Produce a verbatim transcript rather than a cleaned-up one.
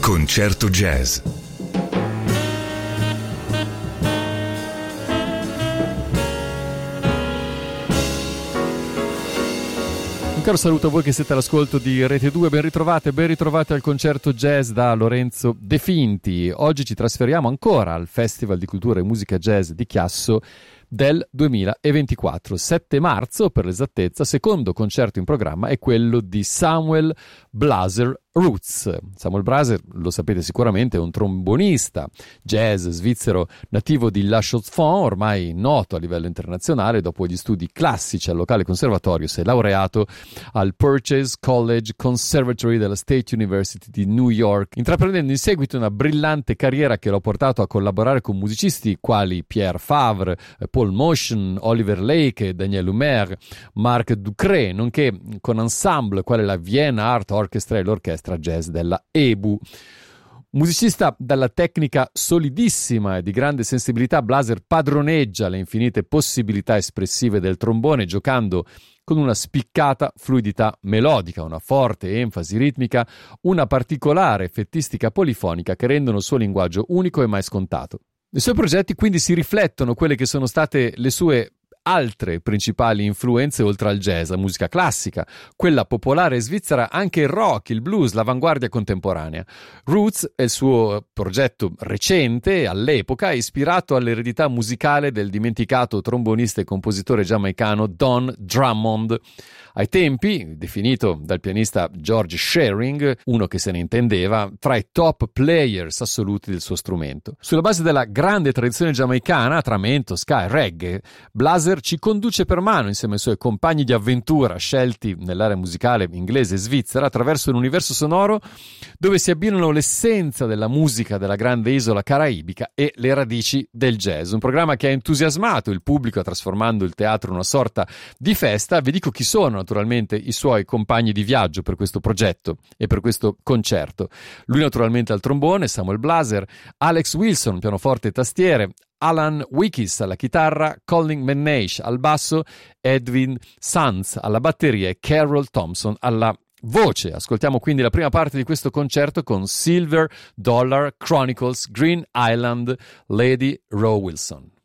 Concerto Jazz. Un caro saluto a voi che siete all'ascolto di Rete due, ben ritrovate, ben ritrovate al Concerto Jazz da Lorenzo De Finti. Oggi ci trasferiamo ancora al Festival di Cultura e Musica Jazz di Chiasso del duemilaventiquattro. sette marzo, per l'esattezza, secondo concerto in programma è quello di Samuel Blaser Roots. Samuel Blaser, lo sapete sicuramente, è un trombonista jazz svizzero nativo di La Chaux-de-Fonds, ormai noto a livello internazionale. Dopo gli studi classici al locale conservatorio si è laureato al Purchase College Conservatory della State University di New York, intraprendendo in seguito una brillante carriera che lo ha portato a collaborare con musicisti quali Pierre Favre, Paul Motion, Oliver Lake, Daniel Humer, Marc Ducré, nonché con ensemble quale la Vienna Art Orchestra e l'orchestra jazz della E B U. Musicista dalla tecnica solidissima e di grande sensibilità, Blaser padroneggia le infinite possibilità espressive del trombone, giocando con una spiccata fluidità melodica, una forte enfasi ritmica, una particolare effettistica polifonica che rendono il suo linguaggio unico e mai scontato. Nei suoi progetti quindi si riflettono quelle che sono state le sue altre principali influenze oltre al jazz, la musica classica, quella popolare svizzera, anche il rock, il blues, l'avanguardia contemporanea. Roots è il suo progetto recente, all'epoca, ispirato all'eredità musicale del dimenticato trombonista e compositore giamaicano Don Drummond. Ai tempi, definito dal pianista George Shearing, uno che se ne intendeva, tra i top players assoluti del suo strumento. Sulla base della grande tradizione giamaicana, tra mento, ska e reggae, Blaser ci conduce per mano insieme ai suoi compagni di avventura scelti nell'area musicale inglese e svizzera attraverso un universo sonoro dove si abbinano l'essenza della musica della grande isola caraibica e le radici del jazz. Un programma che ha entusiasmato il pubblico trasformando il teatro in una sorta di festa. Vi dico chi sono naturalmente i suoi compagni di viaggio per questo progetto e per questo concerto. Lui naturalmente al trombone, Samuel Blaser, Alex Wilson, pianoforte e tastiere, Alan Wickis alla chitarra, Colin McNeish al basso, Edwin Sanz alla batteria e Carol Thompson alla voce. Ascoltiamo quindi la prima parte di questo concerto con Silver Dollar Chronicles, Green Island, Lady Row Wilson.